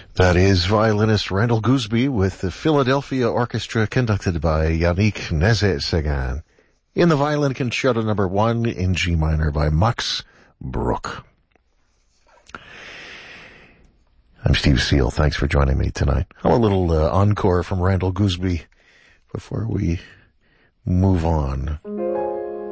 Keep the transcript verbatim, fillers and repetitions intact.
That is violinist Randall Gooseby with the Philadelphia Orchestra conducted by Yannick Nézet-Séguin in the Violin Concerto number one in G minor by Max Bruch. I'm Steve Seal. Thanks for joining me tonight. How a little uh, encore from Randall Gooseby before we move on.